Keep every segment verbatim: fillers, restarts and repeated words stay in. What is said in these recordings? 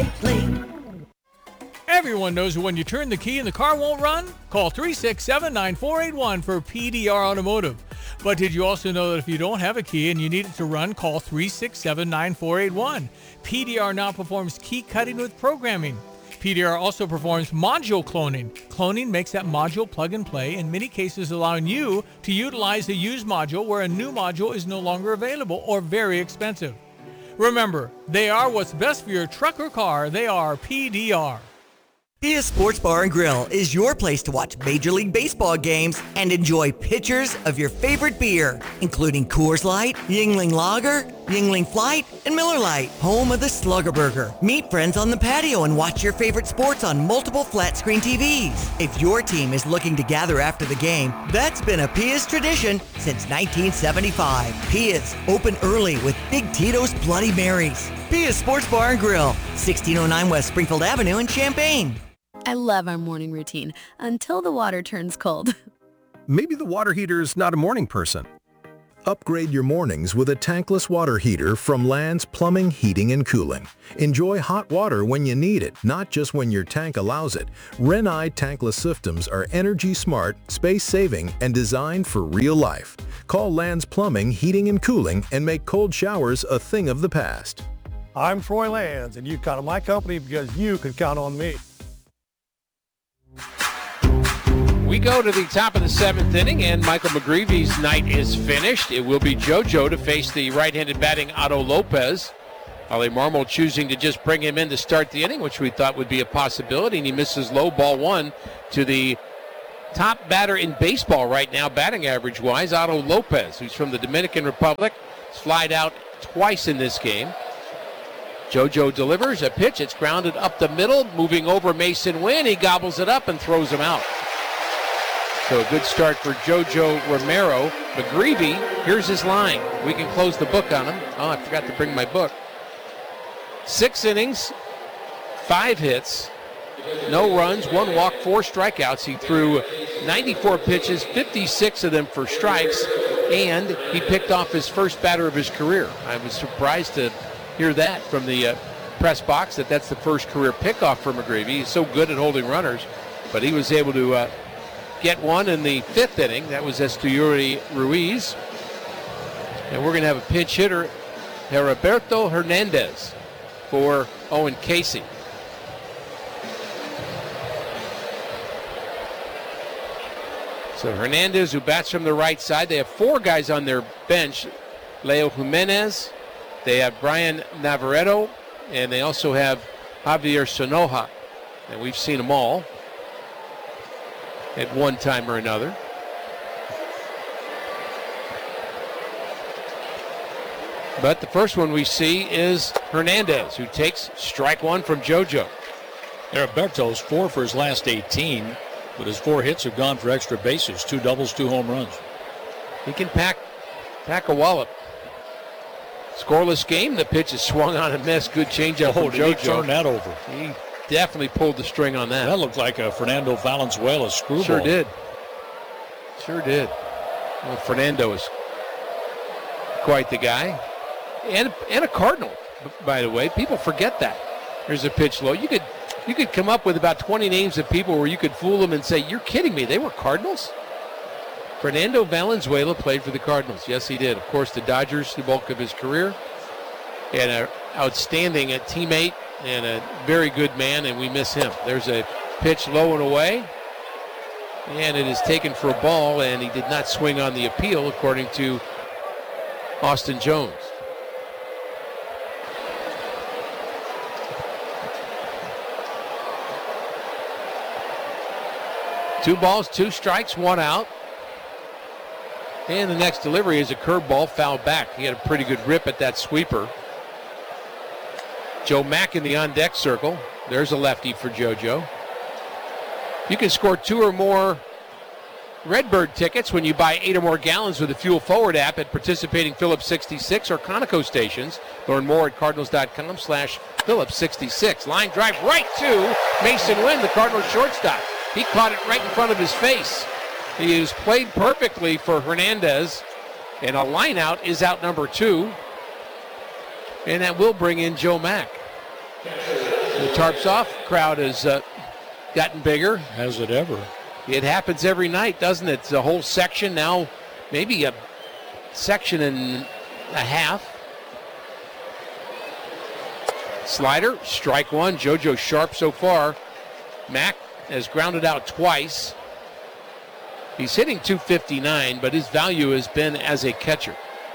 Everyone knows that when you turn the key and the car won't run, call three six seven, nine four eight one for P D R Automotive. But did you also know that if you don't have a key and you need it to run, call three six seven, nine four eight one. P D R now performs key cutting with programming. P D R also performs module cloning. Cloning makes that module plug and play, in many cases allowing you to utilize a used module where a new module is no longer available or very expensive. Remember, they are what's best for your truck or car. They are P D R. Pia Sports Bar and Grill is your place to watch Major League Baseball games and enjoy pitchers of your favorite beer, including Coors Light, Yuengling Lager, Yuengling Flight, and Miller Lite, home of the Slugger Burger. Meet friends on the patio and watch your favorite sports on multiple flat-screen T Vs. If your team is looking to gather after the game, that's been a Pia's tradition since nineteen seventy-five. Pia's, open early with Big Tito's Bloody Marys. Pia's Sports Bar and Grill, sixteen oh nine West Springfield Avenue in Champaign. I love our morning routine until the water turns cold. Maybe the water heater's not a morning person. Upgrade your mornings with a tankless water heater from Land's Plumbing, Heating, and Cooling. Enjoy hot water when you need it, not just when your tank allows it. Renai tankless systems are energy smart, space-saving, and designed for real life. Call Land's Plumbing, Heating, and Cooling and make cold showers a thing of the past. I'm Troy Lands, and you count on my company because you can count on me. We go to the top of the seventh inning, and Michael McGreevy's night is finished. It will be JoJo to face the right-handed batting Otto Lopez. Ollie Marmol choosing to just bring him in to start the inning, which we thought would be a possibility, and he misses low, ball one to the top batter in baseball right now, batting average-wise, Otto Lopez, who's from the Dominican Republic. Flied out twice in this game. JoJo delivers a pitch. It's grounded up the middle, moving over Mason Wynn. He gobbles it up and throws him out. So a good start for JoJo Romero. McGreevy, here's his line. We can close the book on him. Oh, I forgot to bring my book. Six innings, five hits, no runs, one walk, four strikeouts. He threw ninety-four pitches, fifty-six of them for strikes, and he picked off his first batter of his career. I was surprised to hear that from the uh, press box, that that's the first career pickoff for McGreevy. He's so good at holding runners, but he was able to uh, get one in the fifth inning. That was Esteury Ruiz. And we're going to have a pinch hitter, Heriberto Hernandez, for Owen Casey. So Hernandez, who bats from the right side. They have four guys on their bench. Leo Jimenez, they have Brian Navarreto, and they also have Javier Sonoja. And we've seen them all at one time or another. But the first one we see is Hernandez, who takes strike one from JoJo. Heriberto's four for his last eighteen, but his four hits have gone for extra bases, two doubles, two home runs. He can pack, pack a wallop. Scoreless game. The pitch is swung on and missed. Good changeup oh, from JoJo. He turned that over. He definitely pulled the string on that. That looked like a Fernando Valenzuela screwball. Sure did. Sure did. Well, Fernando is quite the guy. And, and a Cardinal, by the way. People forget that. There's a pitch low. You could you could come up with about twenty names of people where you could fool them and say, you're kidding me, they were Cardinals? Fernando Valenzuela played for the Cardinals. Yes, he did. Of course, the Dodgers, the bulk of his career. And an outstanding teammate and a very good man, and we miss him. There's a pitch low and away. And it is taken for a ball, and he did not swing on the appeal, according to Austin Jones. Two balls, two strikes, one out. And the next delivery is a curveball fouled back. He had a pretty good rip at that sweeper. Joe Mack in the on-deck circle. There's a lefty for JoJo. You can score two or more Redbird tickets when you buy eight or more gallons with the Fuel Forward app at participating Phillips sixty-six or Conoco stations. Learn more at cardinals.com slash Phillips sixty-six. Line drive right to Mason Wynn, the Cardinals shortstop. He caught it right in front of his face. He has played perfectly for Hernandez, and a line out is out number two, and that will bring in Joe Mack. The tarp's off. Crowd has uh, gotten bigger. Has it ever? It happens every night, doesn't it? The whole section now, maybe a section and a half. Slider, strike one. JoJo sharp so far. Mack has grounded out twice. He's hitting two fifty-nine, but his value has been as a catcher.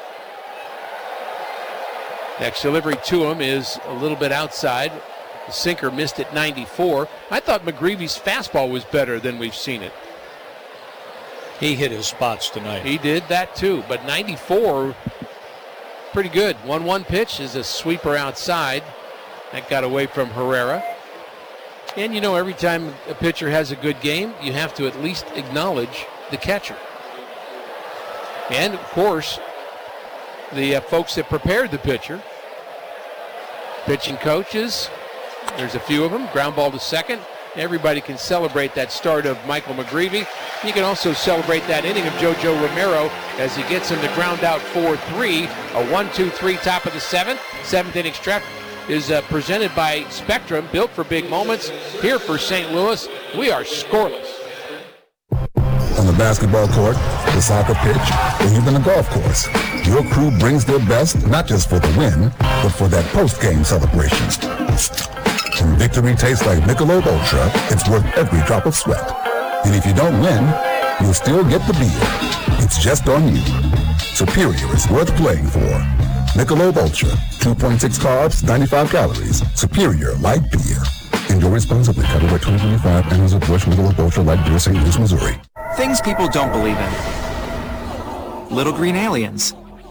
Next delivery to him is a little bit outside. The sinker missed at ninety-four. I thought McGreevy's fastball was better than we've seen it. He hit his spots tonight. He did that too, but ninety-four, pretty good. one one pitch is a sweeper outside. That got away from Herrera. And you know, every time a pitcher has a good game, you have to at least acknowledge the catcher. And of course, the uh, folks that prepared the pitcher. Pitching coaches, there's a few of them. Ground ball to second. Everybody can celebrate that start of Michael McGreevy. You can also celebrate that inning of JoJo Romero as he gets him to ground out four three. A one two three top of the seventh. Seventh inning stretch is uh, presented by Spectrum, built for big moments. Here for Saint Louis, we are scoreless. On the basketball court, the soccer pitch, or even the golf course, your crew brings their best not just for the win, but for that post-game celebration. When victory tastes like Michelob Ultra, it's worth every drop of sweat. And if you don't win, you'll still get the beer. It's just on you. Superior is worth playing for. Michelob Ultra, two point six carbs, ninety-five calories. Superior light beer. Enjoy responsibly. Copyright twenty twenty-five. Anheuser-Busch Michelob Ultra Light Beer, Saint Louis, Missouri. Things people don't believe in. Little green aliens.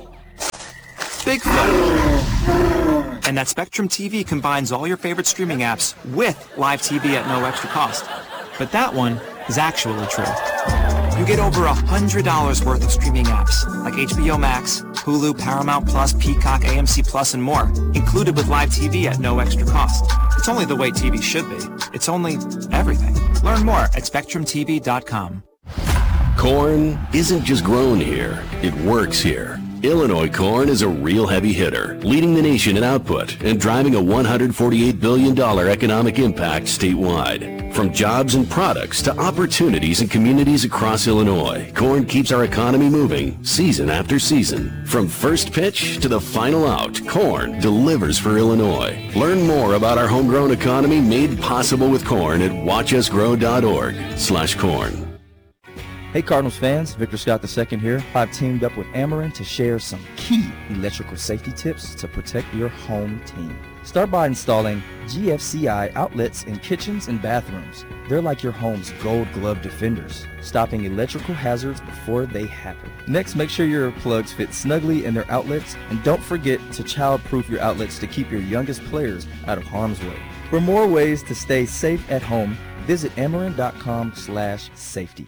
Bigfoot. And that Spectrum T V combines all your favorite streaming apps with live T V at no extra cost. But that one is actually true. You get over one hundred dollars worth of streaming apps like H B O Max, Hulu, Paramount Plus, Peacock, A M C Plus, and more, included with live T V at no extra cost. It's only the way T V should be. It's only everything. Learn more at spectrum t v dot com. Corn isn't just grown here, it works here. Illinois corn is a real heavy hitter, leading the nation in output and driving a one hundred forty-eight billion dollars economic impact statewide. From jobs and products to opportunities in communities across Illinois, corn keeps our economy moving season after season. From first pitch to the final out, corn delivers for Illinois. Learn more about our homegrown economy made possible with corn at watch us grow dot org slash corn. Hey Cardinals fans, Victor Scott the second here. I've teamed up with Ameren to share some key electrical safety tips to protect your home team. Start by installing G F C I outlets in kitchens and bathrooms. They're like your home's gold glove defenders, stopping electrical hazards before they happen. Next, make sure your plugs fit snugly in their outlets, and don't forget to child-proof your outlets to keep your youngest players out of harm's way. For more ways to stay safe at home, visit ameren dot com slash safety.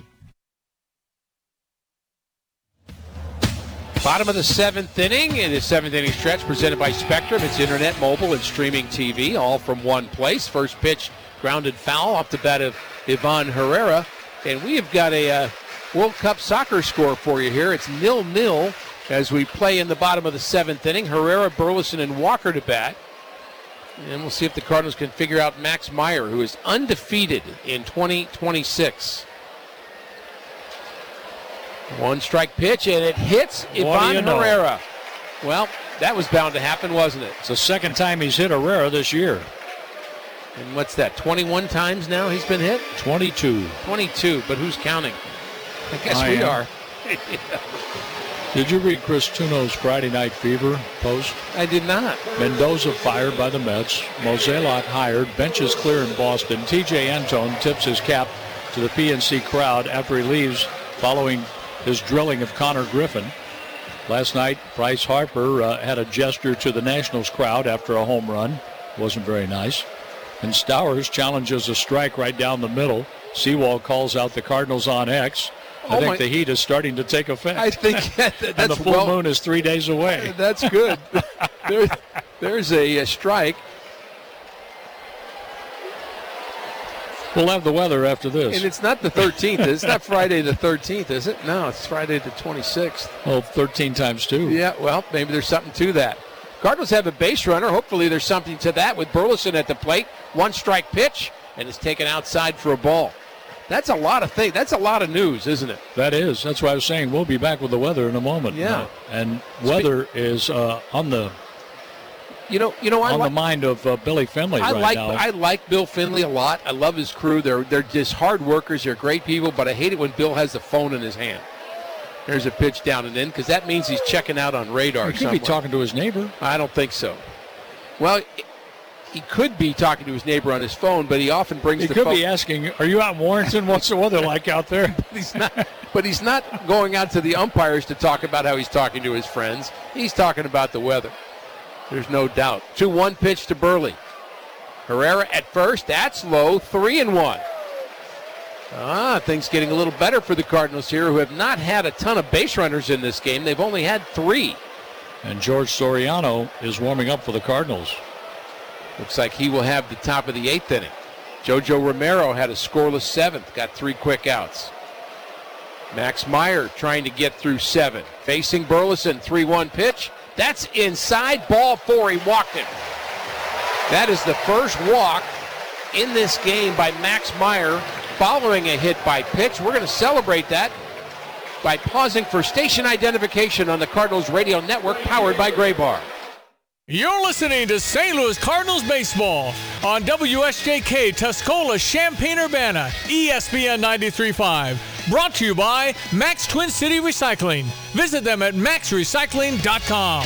Bottom of the seventh inning, in the seventh inning stretch presented by Spectrum. It's internet, mobile, and streaming T V, all from one place. First pitch, grounded foul off the bat of Ivan Herrera. And we have got a uh, World Cup soccer score for you here. It's nil nil as we play in the bottom of the seventh inning. Herrera, Burleson, and Walker to bat. And we'll see if the Cardinals can figure out Max Meyer, who is undefeated in twenty twenty-six. One strike pitch, and it hits Ivan you know? Herrera. Well, that was bound to happen, wasn't it? It's the second time he's hit Herrera this year. And what's that, twenty-one times now he's been hit? twenty-two. twenty-two, but who's counting? I guess I we am. are. Did you read Chris Tuno's Friday Night Fever post? I did not. Mendoza fired by the Mets. Mozeliak hired. Benches clear in Boston. T J Antone tips his cap to the P N C crowd after he leaves following his drilling of Connor Griffin. Last night, Bryce Harper uh, had a gesture to the Nationals crowd after a home run. Wasn't very nice. And Stowers challenges a strike right down the middle. Sewald calls out the Cardinals on X. I Oh think my- the heat is starting to take effect. I think that, that's and the full well, moon is three days away. That's good. there, there's a, a strike. We'll have the weather after this. And it's not the thirteenth. It's not Friday the thirteenth, is it? No, it's Friday the twenty-sixth. Well, thirteen times two. Yeah, well, maybe there's something to that. Cardinals have a base runner. Hopefully there's something to that with Burleson at the plate. One strike pitch, and is taken outside for a ball. That's a lot of things. That's a lot of news, isn't it? That is. That's why I was saying we'll be back with the weather in a moment. Yeah. Uh, and weather is uh, on the you know you know I on like, the mind of uh, Billy Finley I right like now. I like Bill Finley a lot. I love his crew. They're they're just hard workers. They're great people. But I hate it when Bill has the phone in his hand. There's a pitch down and in because that means he's checking out on radar. He could somewhere. be talking to his neighbor. I don't think so. Well, he could be talking to his neighbor on his phone, but he often brings He the could phone. be asking, "Are you out in Warrington? What's the weather like out there?" But he's not. But he's not going out to the umpires to talk about how he's talking to his friends. He's talking about the weather. There's no doubt. two one pitch to Burley. Herrera at first. That's low. three and one. Ah, things getting a little better for the Cardinals here, who have not had a ton of base runners in this game. They've only had three. And George Soriano is warming up for the Cardinals. Looks like he will have the top of the eighth inning. JoJo Romero had a scoreless seventh, got three quick outs. Max Meyer trying to get through seven. Facing Burleson, three one pitch. That's inside, ball four. He walked it. That is the first walk in this game by Max Meyer following a hit by pitch. We're going to celebrate that by pausing for station identification on the Cardinals radio network powered by Gray Bar. You're listening to Saint Louis Cardinals baseball on W S J K Tuscola, Champaign-Urbana, E S P N ninety-three point five. Brought to you by Max Twin City Recycling. Visit them at max recycling dot com.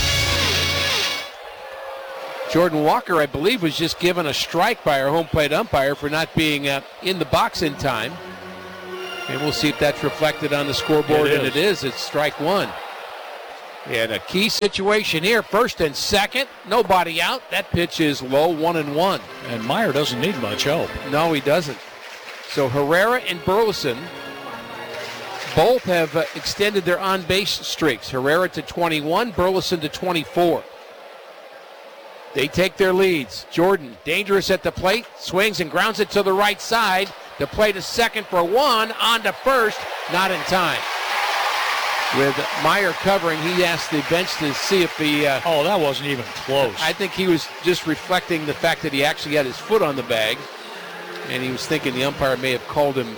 Jordan Walker, I believe, was just given a strike by our home plate umpire for not being uh, in the box in time. And we'll see if that's reflected on the scoreboard, It and it is. It's strike one. And a key situation here, first and second, nobody out. That pitch is low, one and one. And Meyer doesn't need much help. No, he doesn't. So Herrera and Burleson both have uh, extended their on-base streaks. Herrera to twenty-one, Burleson to twenty-four. They take their leads. Jordan, dangerous at the plate, swings and grounds it to the right side. The play to second for one, on to first, not in time. With Meyer covering, he asked the bench to see if he... Uh, oh, that wasn't even close. I think he was just reflecting the fact that he actually had his foot on the bag, and he was thinking the umpire may have called him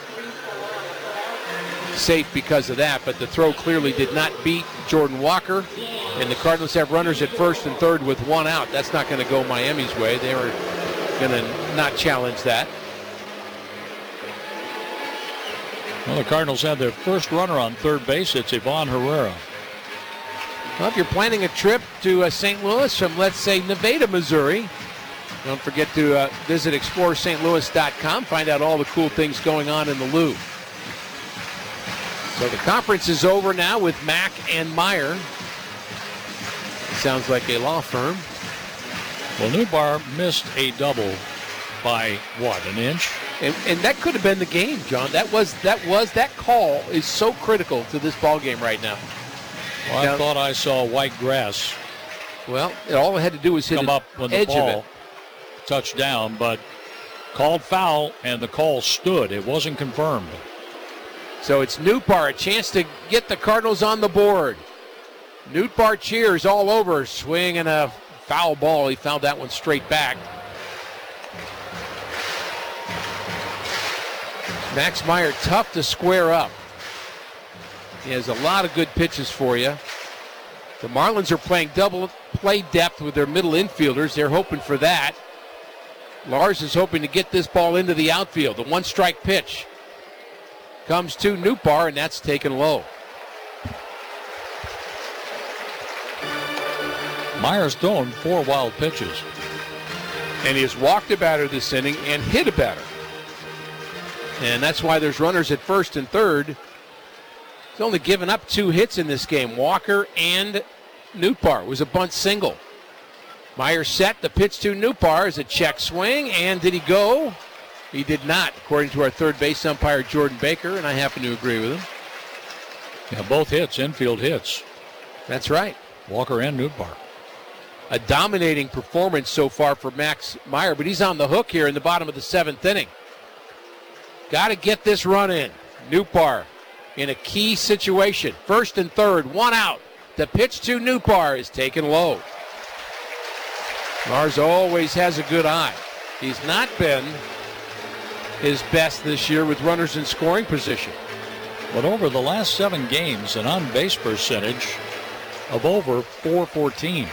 safe because of that, but the throw clearly did not beat Jordan Walker, and the Cardinals have runners at first and third with one out. That's not going to go Miami's way. They were going to not challenge that. Well, the Cardinals have their first runner on third base. It's Ivan Herrera. Well, if you're planning a trip to uh, Saint Louis from, let's say, Nevada, Missouri, don't forget to uh, visit explore st louis dot com. Find out all the cool things going on in the Louvre. So the conference is over now with Mack and Meyer. Sounds like a law firm. Well, Newbar missed a double by, what, an inch? And, and that could have been the game, John. That was that was that call is so critical to this ball game right now. Well, now, I thought I saw white grass. Well, all it had to do was hit come the up when the edge ball of it. touched down, but called foul, and the call stood. It wasn't confirmed. So it's Nootbaar, a chance to get the Cardinals on the board. Nootbaar cheers all over, swing and a foul ball. He fouled that one straight back. Max Meyer, tough to square up. He has a lot of good pitches for you. The Marlins are playing double play depth with their middle infielders. They're hoping for that. Lars is hoping to get this ball into the outfield. The one-strike pitch comes to Nootbaar, and that's taken low. Meyer's thrown four wild pitches. And he has walked a batter this inning and hit a batter. And that's why there's runners at first and third. He's only given up two hits in this game. Walker and Nootbaar. It was a bunt single. Meyer set the pitch to Nootbaar as a check swing. And did he go? He did not, according to our third base umpire, Jordan Baker, and I happen to agree with him. Yeah, both hits, infield hits. That's right. Walker and Nootbaar. A dominating performance so far for Max Meyer, but he's on the hook here in the bottom of the seventh inning. Got to get this run in. Nootbaar in a key situation. First and third, one out. The pitch to Nootbaar is taken low. Lars always has a good eye. He's not been his best this year with runners in scoring position. But over the last seven games, an on-base percentage of over four fourteen.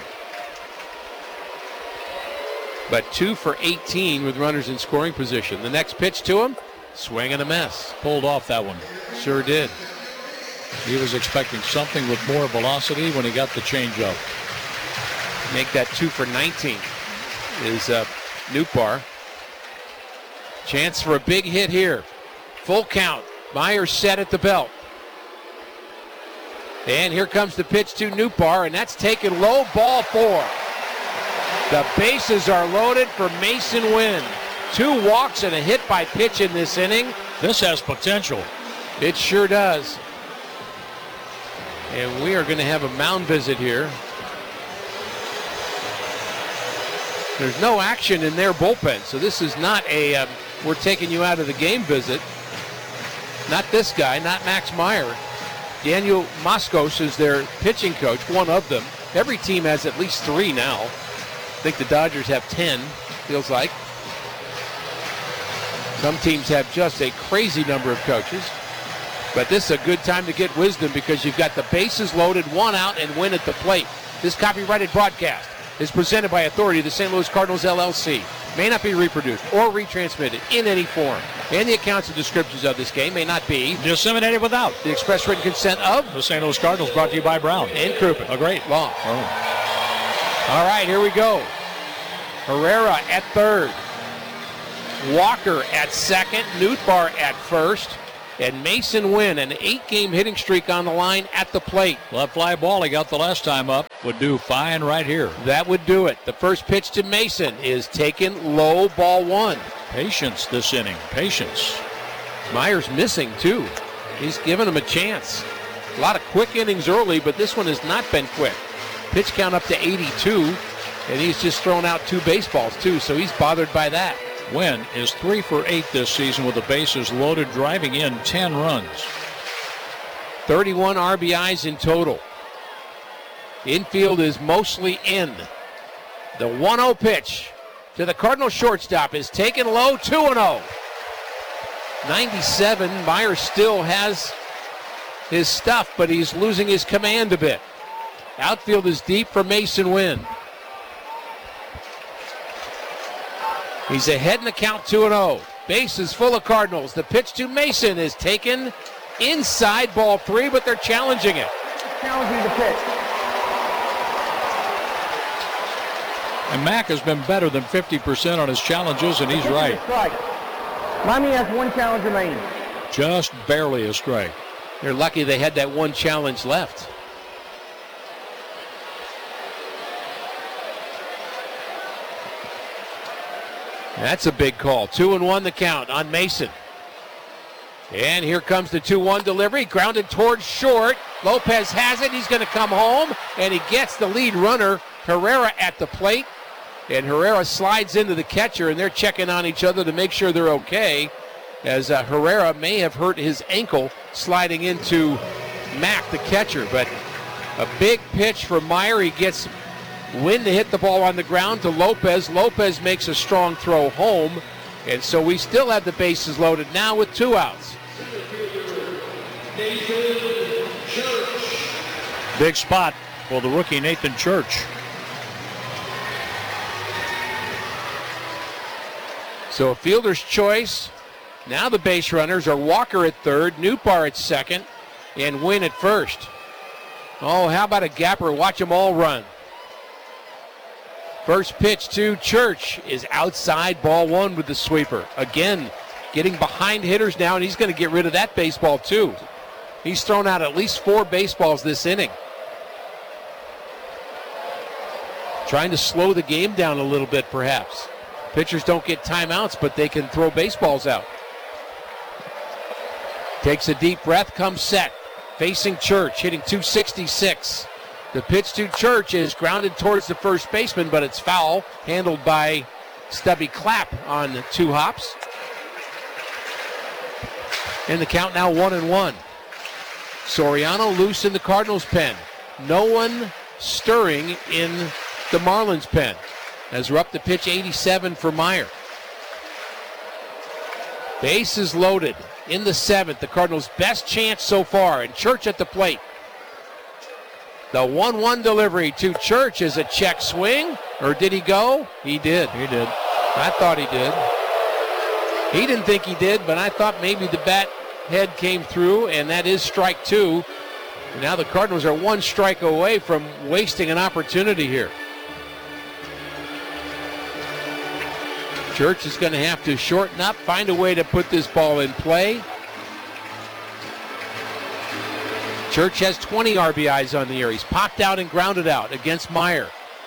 But two for eighteen with runners in scoring position. The next pitch to him, swing and a miss. Pulled off that one. Sure did. He was expecting something with more velocity when he got the changeup. Make that two for nineteen is uh, Nootbaar. Chance for a big hit here. Full count. Myers set at the belt. And here comes the pitch to Nootbaar, and that's taken low, ball four. The bases are loaded for Masyn Winn. Two walks and a hit by pitch in this inning. This has potential. It sure does. And we are going to have a mound visit here. There's no action in their bullpen, so this is not a um, we're taking you out of the game visit. Not this guy, not Max Meyer. Daniel Moskos is their pitching coach, one of them. Every team has at least three now. I think the Dodgers have ten, feels like. Some teams have just a crazy number of coaches. But this is a good time to get wisdom because you've got the bases loaded, one out, and Winn at the plate. This copyrighted broadcast is presented by authority of the Saint Louis Cardinals, L L C. May not be reproduced or retransmitted in any form. And the accounts and descriptions of this game may not be disseminated without the express written consent of the Saint Louis Cardinals, brought to you by Brown and Crouppen. A great law. Oh. All right, here we go. Herrera at third. Walker at second. Nootbaar at first. And Masyn Winn, an eight-game hitting streak on the line at the plate. Left fly ball he got the last time up. Would do fine right here. That would do it. The first pitch to Masyn is taken low, ball one. Patience this inning. Patience. Myers missing, too. He's given him a chance. A lot of quick innings early, but this one has not been quick. Pitch count up to eighty-two, and he's just thrown out two baseballs, too, so he's bothered by that. Winn is three for eight this season with the bases loaded, driving in ten runs. thirty-one R B Is in total. Infield is mostly in. The one oh pitch to the Cardinal shortstop is taken low, two and oh. ninety-seven, Myers still has his stuff, but he's losing his command a bit. Outfield is deep for Masyn Winn. He's ahead in the count, two and oh. Base is full of Cardinals. The pitch to Masyn is taken inside, ball three, but they're challenging it. Challenging the pitch. And Mack has been better than fifty percent on his challenges, and he's right. Miami has one challenge remaining. Just barely a strike. They're lucky they had that one challenge left. That's a big call. Two and one the count on Masyn. And here comes the two one delivery. Grounded towards short. Lopez has it. He's going to come home. And he gets the lead runner, Herrera, at the plate. And Herrera slides into the catcher, and they're checking on each other to make sure they're okay, as uh, Herrera may have hurt his ankle sliding into Mack, the catcher. But a big pitch for Meyer. He gets Winn to hit the ball on the ground to Lopez. Lopez makes a strong throw home. And so we still have the bases loaded now with two outs. Big spot for the rookie Nathan Church. So a fielder's choice. Now the base runners are Walker at third, Nootbaar at second, and Winn at first. Oh, how about a gapper? Watch them all run. First pitch to Church is outside, ball one with the sweeper. Again, getting behind hitters now, and he's going to get rid of that baseball too. He's thrown out at least four baseballs this inning. Trying to slow the game down a little bit, perhaps. Pitchers don't get timeouts, but they can throw baseballs out. Takes a deep breath, comes set. Facing Church, hitting two sixty-six. The pitch to Church is grounded towards the first baseman, but it's foul. Handled by Stubby Clapp on two hops. And the count now one and one. Soriano loose in the Cardinals' pen. No one stirring in the Marlins' pen. As we're up to pitch eighty-seven for Meyer. Bases loaded in the seventh. The Cardinals' best chance so far, and Church at the plate. The one one delivery to Church is a check swing, or did he go? He did. He did. I thought he did. He didn't think he did, but I thought maybe the bat head came through, and that is strike two. Now the Cardinals are one strike away from wasting an opportunity here. Church is going to have to shorten up, find a way to put this ball in play. Church has twenty R B Is on the year. He's popped out and grounded out against Meyer.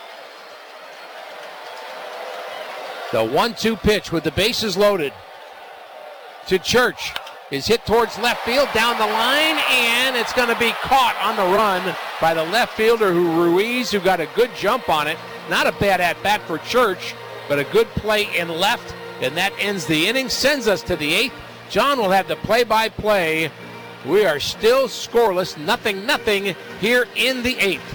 The one two pitch with the bases loaded to Church is hit towards left field, down the line, and it's going to be caught on the run by the left fielder, who Ruiz, who got a good jump on it. Not a bad at-bat for Church, but a good play in left, and that ends the inning, sends us to the eighth. John will have the play-by-play. We are still scoreless, nothing, nothing here in the eighth.